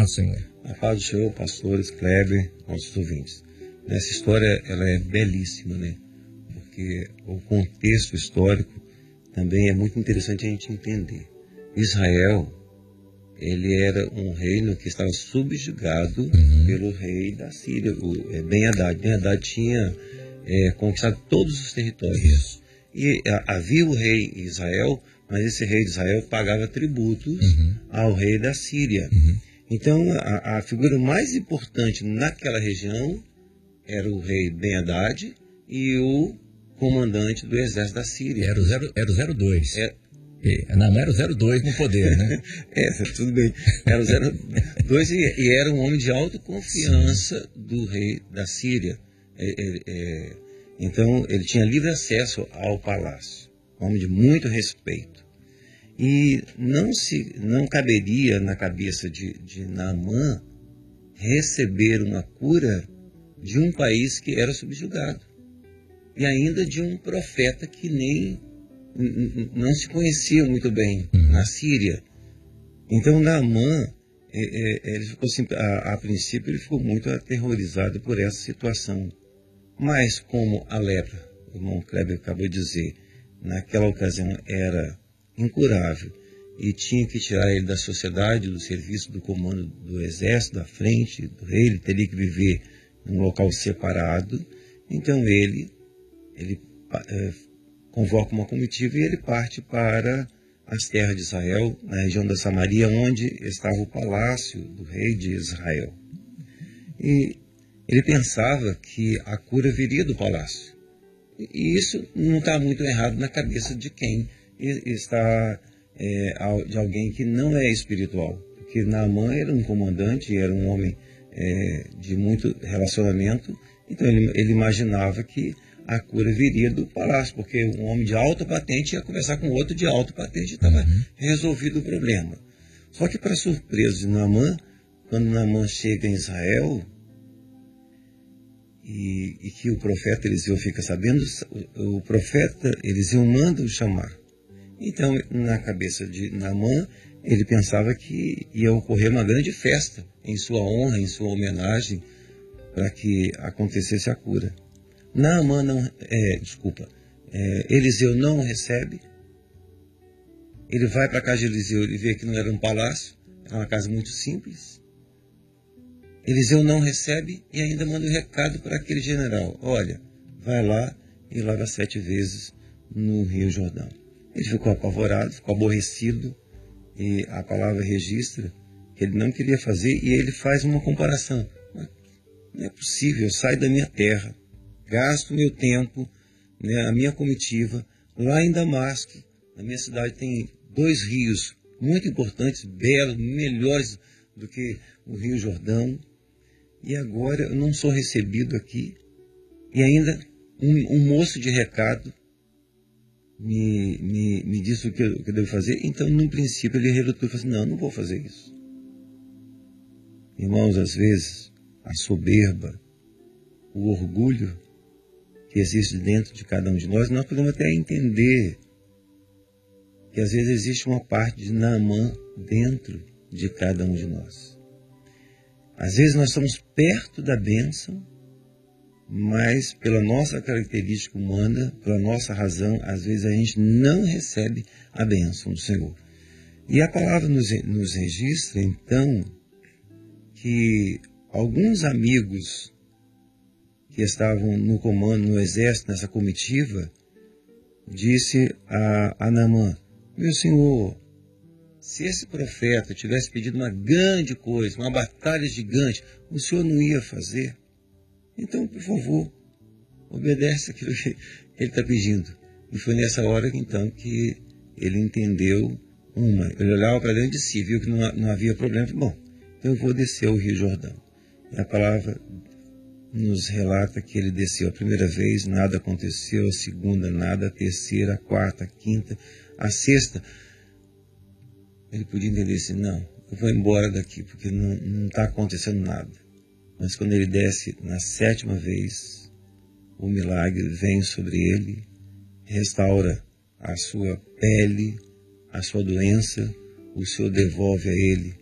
paz do Senhor. A paz do Senhor, pastores, Kleber, nossos ouvintes. Essa história, ela é belíssima, né? Porque o contexto histórico também é muito interessante a gente entender. Israel, ele era um reino que estava subjugado pelo rei da Síria, o Ben-Hadad. Ben-Hadad tinha conquistado todos os territórios. Isso. E havia o rei Israel, mas esse rei de Israel pagava tributos ao rei da Síria. Então, a figura mais importante naquela região era o rei Ben-Hadad e o comandante do exército da Síria. Era o 02. Não era o 02 no poder, né? Tudo bem. Era o 02 e era um homem de autoconfiança do rei da Síria. Então, ele tinha livre acesso ao palácio. Um homem de muito respeito. E não caberia na cabeça de Naamã receber uma cura de um país que era subjugado. E ainda de um profeta que não se conhecia muito bem na Síria. Então Naamã, ele ficou assim, a princípio ele ficou muito aterrorizado por essa situação. Mas como a lepra, o irmão Kleber acabou de dizer, naquela ocasião era incurável e tinha que tirar ele da sociedade, do serviço, do comando do exército, da frente do rei, ele teria que viver num local separado. Então ele convoca uma comitiva e ele parte para as terras de Israel, na região da Samaria, onde estava o palácio do rei de Israel. E ele pensava que a cura viria do palácio. E isso não está muito errado na cabeça de quem está, de alguém que não é espiritual. Porque Naamã era um comandante, era um homem de muito relacionamento, então ele imaginava que a cura viria do palácio, porque um homem de alta patente ia conversar com outro de alta patente e estava resolvido o problema. Só que, para surpresa de Naamã, quando Naamã chega em Israel e que o profeta Eliseu fica sabendo, o profeta Eliseu manda o chamar. Então, na cabeça de Naamã, ele pensava que ia ocorrer uma grande festa em sua honra, em sua homenagem, para que acontecesse a cura. Naamã Eliseu não o recebe. Ele vai para a casa de Eliseu, ele vê que não era um palácio, era uma casa muito simples. Eliseu não recebe e ainda manda um recado para aquele general: olha, vai lá e lava 7 vezes no Rio Jordão. Ele ficou apavorado, ficou aborrecido, e a palavra registra que ele não queria fazer, e ele faz uma comparação. Não é possível, eu saio da minha terra, gasto meu tempo, né, a minha comitiva, lá em Damasco, na minha cidade tem 2 rios muito importantes, belos, melhores do que o Rio Jordão, e agora eu não sou recebido aqui, e ainda um moço de recado me disse o que eu devo fazer. Então, no princípio, ele relutou e falou assim: não vou fazer isso. Irmãos, às vezes, a soberba, o orgulho que existe dentro de cada um de nós podemos até entender que às vezes existe uma parte de Naamã dentro de cada um de nós. Às vezes nós estamos perto da bênção, mas pela nossa característica humana, pela nossa razão, às vezes a gente não recebe a bênção do Senhor. E a palavra nos registra, então, que alguns amigos que estavam no comando, no exército, nessa comitiva, disse a Naamã: meu senhor, se esse profeta tivesse pedido uma grande coisa, uma batalha gigante, o senhor não ia fazer? Então, por favor, obedece aquilo que ele está pedindo. E foi nessa hora, então, que ele entendeu ele olhava para dentro de si, viu que não havia problema. Bom, então eu vou descer o Rio Jordão. E a palavra nos relata que ele desceu a primeira vez, nada aconteceu, a segunda nada, a terceira, a quarta, a quinta, a sexta. Ele podia entender assim: não, eu vou embora daqui porque não está acontecendo nada. Mas quando ele desce na 7ª vez, o milagre vem sobre ele, restaura a sua pele, a sua doença, o Senhor devolve a ele